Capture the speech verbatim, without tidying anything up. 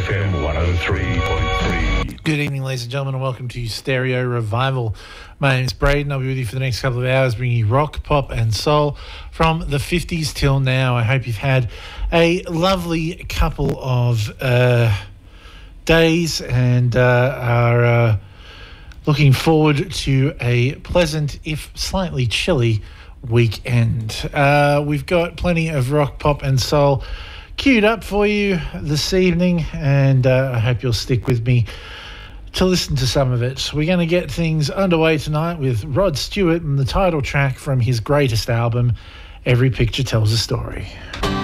F M one oh three point three. Good evening, ladies and gentlemen, and welcome to Stereo Revival. My name is Braden. I'll be with you for the next couple of hours, bringing you rock, pop and soul from the fifties till now. I hope you've had a lovely couple of uh, days and uh, are uh, looking forward to a pleasant, if slightly chilly, weekend. Uh, we've got plenty of rock, pop and soul queued up for you this evening, and uh, I hope you'll stick with me to listen to some of it. We're going to get things underway tonight with Rod Stewart and the title track from his greatest album, Every Picture Tells a Story.